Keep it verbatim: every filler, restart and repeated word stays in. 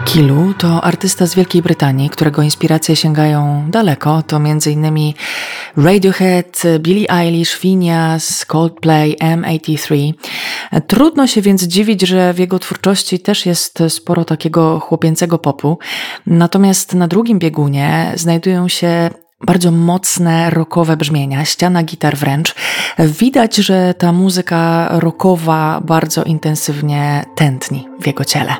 Kilu to artysta z Wielkiej Brytanii, którego inspiracje sięgają daleko. To między innymi Radiohead, Billie Eilish, Finneas, Coldplay, M osiemdziesiąt trzy. Trudno się więc dziwić, że w jego twórczości też jest sporo takiego chłopięcego popu. Natomiast na drugim biegunie znajdują się bardzo mocne, rockowe brzmienia, ściana gitar wręcz. Widać, że ta muzyka rockowa bardzo intensywnie tętni w jego ciele.